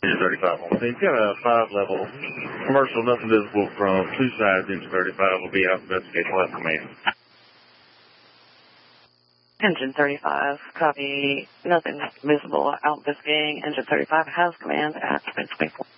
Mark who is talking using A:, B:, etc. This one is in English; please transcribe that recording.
A: Engine 35 on scene. Got a 5-level commercial, nothing visible from two sides. Engine 35 will be out investigating left command.
B: Engine 35, copy. Nothing visible out investigating. Engine 35 has command at 24.